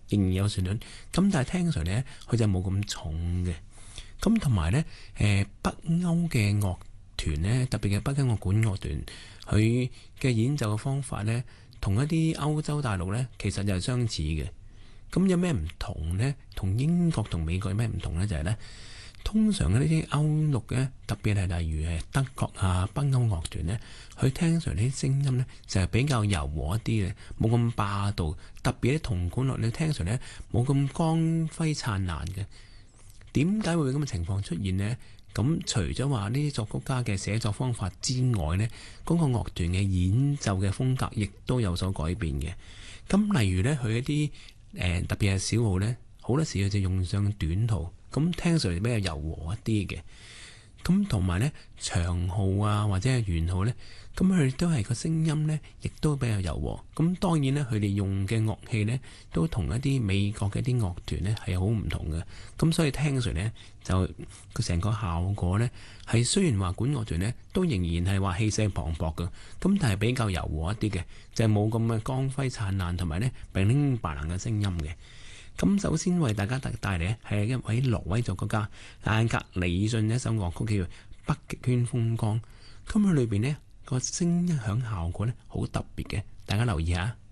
仍然有旋律，咁但係聽上嚟咧，佢就冇咁重嘅。咁同埋咧，北歐嘅樂團咧，特別嘅北歐樂管樂團，佢嘅演奏嘅方法咧，同一啲歐洲大陸咧，其實就係相似嘅。咁有咩唔同呢？同英國同美國有咩唔同呢？就係呢，通常嘅呢啲歐陸咧，特別係例如德國啊、北歐樂團呢，佢聽上啲聲音呢，就係比較柔和一啲嘅，冇咁霸道。特別啲銅管樂你聽上呢，冇咁光輝燦爛嘅。點解會咁嘅情況出現呢？咁除咗話呢啲作曲家嘅寫作方法之外呢，嗰個樂團嘅演奏嘅風格亦都有所改變嘅。咁例如呢，佢一啲特別係小號呢，好多時佢就用上短號，咁聽上嚟比較柔和一啲嘅。咁同埋呢，長號啊或者係圓號呢，咁佢都係個聲音呢，亦都比較柔和。咁當然呢，佢哋用嘅樂器呢，都同一啲美國嘅啲樂團呢係好唔同嘅。咁所以聽上嚟呢，就佢成個效果呢，係雖然話管樂團呢，都仍然係話氣勢磅礴嘅，咁但係比較柔和一啲嘅，就係冇咁嘅光輝燦爛同埋呢乒鈴白蘭嘅聲音嘅。咁首先為大家帶嚟咧係一位挪威作曲家艾格里遜一首樂曲叫做《北極圈風光》。咁佢裏邊呢個聲音響效果呢，好特別嘅，大家留意下。